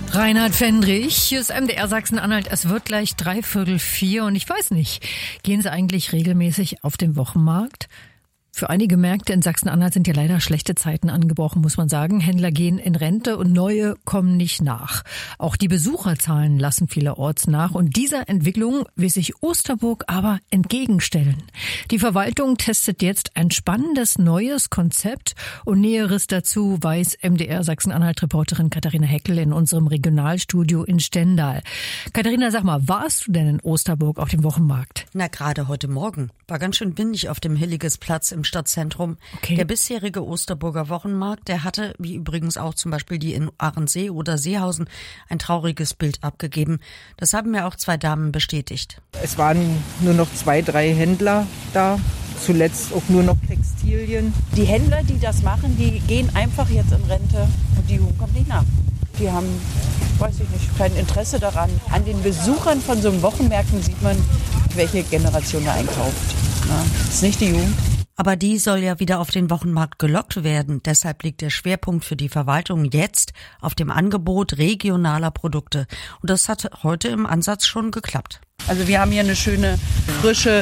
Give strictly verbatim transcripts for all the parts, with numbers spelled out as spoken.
Reinhard Fendrich, hier ist M D R Sachsen-Anhalt. Es wird gleich dreiviertel vier und ich weiß nicht, gehen Sie eigentlich regelmäßig auf den Wochenmarkt? Für einige Märkte in Sachsen-Anhalt sind ja leider schlechte Zeiten angebrochen, muss man sagen. Händler gehen in Rente und neue kommen nicht nach. Auch die Besucherzahlen lassen vielerorts nach. Und dieser Entwicklung will sich Osterburg aber entgegenstellen. Die Verwaltung testet jetzt ein spannendes neues Konzept. Und Näheres dazu weiß M D R Sachsen-Anhalt-Reporterin Katharina Heckel in unserem Regionalstudio in Stendal. Katharina, sag mal, warst du denn in Osterburg auf dem Wochenmarkt? Na, gerade heute Morgen. War ganz schön windig auf dem Hilliges-Platz im Stadtzentrum. Okay. Der bisherige Osterburger Wochenmarkt, der hatte, wie übrigens auch zum Beispiel die in Ahrensee oder Seehausen, ein trauriges Bild abgegeben. Das haben mir auch zwei Damen bestätigt. Es waren nur noch zwei, drei Händler da. Zuletzt auch nur noch Textilien. Die Händler, die das machen, die gehen einfach jetzt in Rente und die Jugend kommt nicht nach. Die haben, weiß ich nicht, kein Interesse daran. An den Besuchern von so einem Wochenmärkten sieht man, welche Generation da einkauft. Na, das ist nicht die Jugend. Aber die soll ja wieder auf den Wochenmarkt gelockt werden. Deshalb liegt der Schwerpunkt für die Verwaltung jetzt auf dem Angebot regionaler Produkte. Und das hat heute im Ansatz schon geklappt. Also wir haben hier eine schöne, frische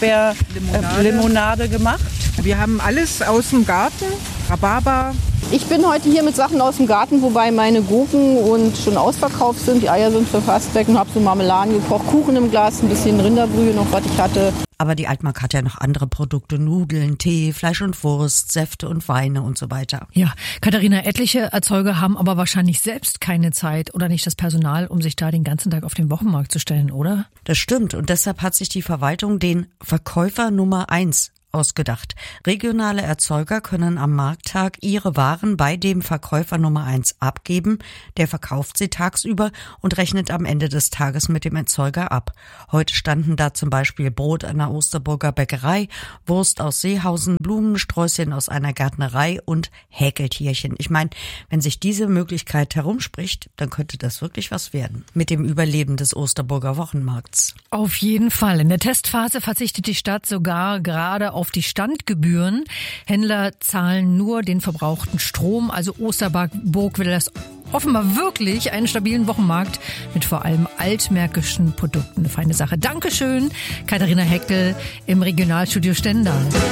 Erdbeerlimonade gemacht. Wir haben alles aus dem Garten, Rhabarber. Ich bin heute hier mit Sachen aus dem Garten, wobei meine Gurken und schon ausverkauft sind. Die Eier sind verfasst weg und habe so Marmeladen gekocht, Kuchen im Glas, ein bisschen Rinderbrühe noch, was ich hatte. Aber die Altmark hat ja noch andere Produkte, Nudeln, Tee, Fleisch und Wurst, Säfte und Weine und so weiter. Ja, Katharina, etliche Erzeuger haben aber wahrscheinlich selbst keine Zeit oder nicht das Personal, um sich da den ganzen Tag auf den Wochenmarkt zu stellen, oder? Das stimmt und deshalb hat sich die Verwaltung den Verkäufer Nummer eins ausgedacht. Regionale Erzeuger können am Markttag ihre Waren bei dem Verkäufer Nummer eins abgeben. Der verkauft sie tagsüber und rechnet am Ende des Tages mit dem Erzeuger ab. Heute standen da zum Beispiel Brot einer Osterburger Bäckerei, Wurst aus Seehausen, Blumensträußchen aus einer Gärtnerei und Häkeltierchen. Ich meine, wenn sich diese Möglichkeit herumspricht, dann könnte das wirklich was werden mit dem Überleben des Osterburger Wochenmarkts. Auf jeden Fall. In der Testphase verzichtet die Stadt sogar gerade auf auf die Standgebühren. Händler zahlen nur den verbrauchten Strom. Also Osterburg will das offenbar wirklich einen stabilen Wochenmarkt mit vor allem altmärkischen Produkten. Eine feine Sache. Dankeschön, Katharina Heckel im Regionalstudio Stendal.